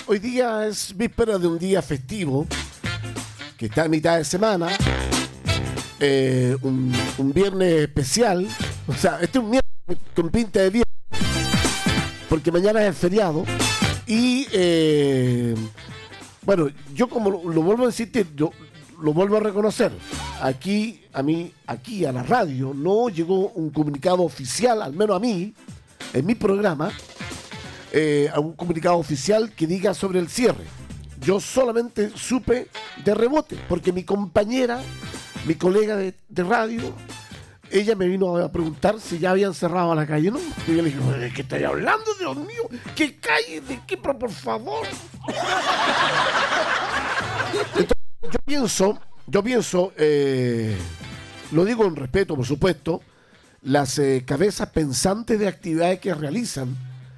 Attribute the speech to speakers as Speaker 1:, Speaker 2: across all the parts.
Speaker 1: hoy día es víspera de un día festivo que está a mitad de semana, un viernes especial, o sea, este es un viernes con pinta de viernes, porque mañana es feriado y bueno, yo como lo vuelvo a decirte, yo lo vuelvo a reconocer, aquí a la radio no llegó un comunicado oficial, al menos a mí, en mi programa, a un comunicado oficial que diga sobre el cierre. Yo solamente supe de rebote, porque mi compañera, mi colega de radio, ella me vino a preguntar si ya habían cerrado la calle, ¿no? Y yo le dije, ¿de qué estáis hablando, Dios mío? ¿Qué calle? ¿De qué? Pero por favor. Entonces, yo pienso, lo digo en respeto, por supuesto, las cabezas pensantes de actividades que realizan.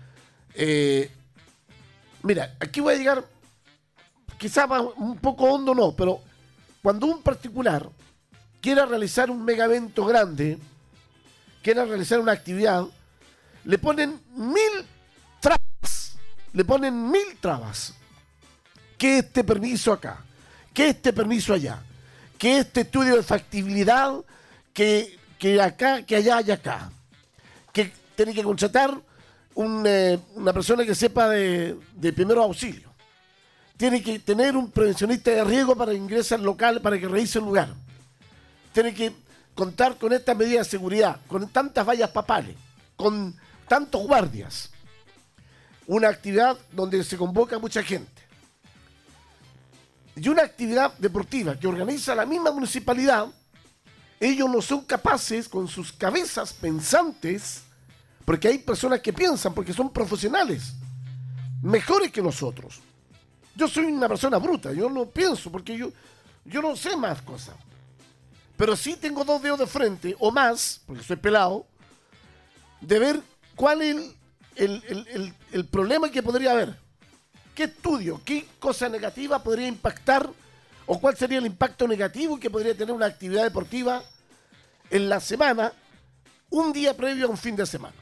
Speaker 1: Mira, aquí voy a llegar, quizás un poco hondo no, pero cuando un particular quiera realizar un mega evento grande, quiera realizar una actividad, le ponen 1000 trabas. Que este permiso acá, que este permiso allá, que este estudio de factibilidad, que acá, que allá y acá, que tiene que contratar una persona que sepa de primeros auxilios, tiene que tener un prevencionista de riesgo para que ingrese al local, para que revise el lugar, tiene que contar con estas medidas de seguridad, con tantas vallas papales, con tantos guardias, una actividad donde se convoca mucha gente y una actividad deportiva que organiza la misma municipalidad. Ellos no son capaces, con sus cabezas pensantes, porque hay personas que piensan, porque son profesionales, mejores que nosotros. Yo soy una persona bruta, yo no pienso, porque yo no sé más cosas. Pero sí tengo 2 dedos de frente, o más, porque soy pelado, de ver cuál es el problema que podría haber. ¿Qué estudio, qué cosa negativa podría impactar, o cuál sería el impacto negativo que podría tener una actividad deportiva en la semana, un día previo a un fin de semana?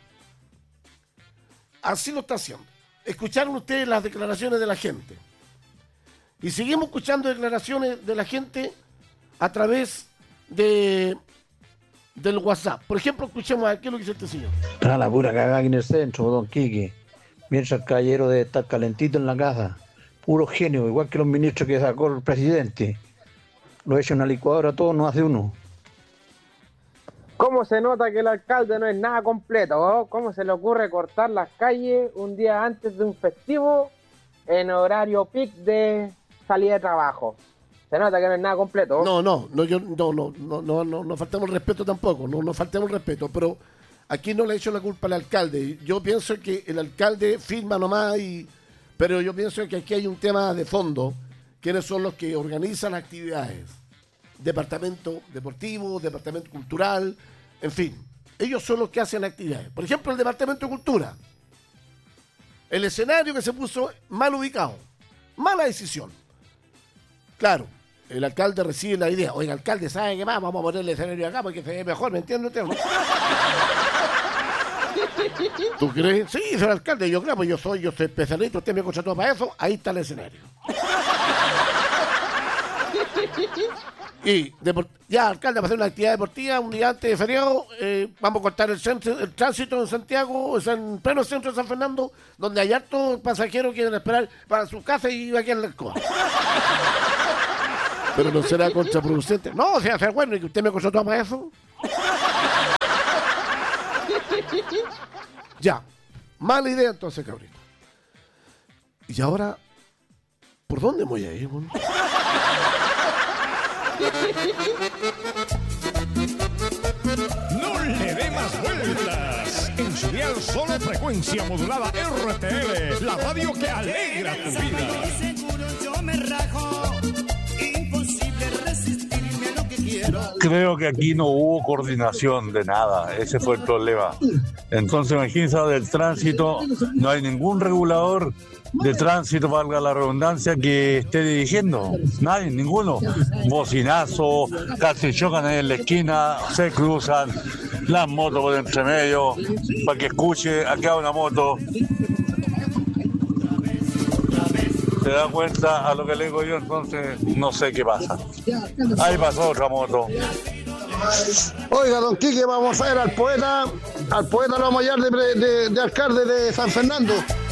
Speaker 1: Así lo está haciendo. Escucharon ustedes las declaraciones de la gente. Y seguimos escuchando declaraciones de la gente a través del WhatsApp. Por ejemplo, escuchemos aquí lo que dice este señor.
Speaker 2: Está la pura cagada aquí en el centro, don Quique. Mientras el caballero debe estar calentito en la casa. Puro genio, igual que los ministros que sacó el presidente. Lo echa en una licuadora, todo no hace uno.
Speaker 3: ¿Cómo se nota que el alcalde no es nada completo? ¿Oh? ¿Cómo se le ocurre cortar las calles un día antes de un festivo en horario peak de salida de trabajo? Se nota que no es nada completo. ¿Oh?
Speaker 1: No faltemos el respeto tampoco, no faltemos el respeto, pero aquí no le echo la culpa al alcalde. Yo pienso que el alcalde firma nomás, pero yo pienso que aquí hay un tema de fondo. ¿Quiénes son los que organizan actividades? Departamento deportivo, departamento cultural, en fin. Ellos son los que hacen actividades. Por ejemplo, el departamento de cultura. El escenario que se puso mal ubicado. Mala decisión. Claro, el alcalde recibe la idea. Oiga, alcalde, ¿sabe qué más? Vamos a poner el escenario acá porque se ve mejor, ¿me entiendes? ¿Tú crees? Sí, soy el alcalde, yo creo, pues yo soy especialista, usted me contrató para eso, ahí está el escenario. Y ya, alcalde, para hacer una actividad deportiva un día antes de feriado, vamos a cortar el tránsito en Santiago, en pleno centro de San Fernando, donde hay hartos pasajeros que quieren esperar para su casa y aquí en la escoba. Pero no será contraproducente. No, o sea, bueno, y que usted me contrató para eso. Ya, mala idea entonces, cabrito. Y ahora, ¿por dónde voy a ir?
Speaker 4: No le dé más vueltas. En su dial solo frecuencia modulada RTL, la radio que alegra tu vida.
Speaker 5: Creo que aquí no hubo coordinación de nada, ese fue el problema. Entonces, imagínense del tránsito, no hay ningún regulador de tránsito, valga la redundancia, que esté dirigiendo. Nadie, ninguno. Bocinazo, casi chocan en la esquina, se cruzan las motos por entre medio, para que escuche, acá una moto. se da cuenta a lo que le digo yo, entonces no sé qué pasa. Ahí pasó otra moto.
Speaker 6: Oiga, don Quique, vamos a ver al poeta lo vamos a hallar de alcalde de San Fernando.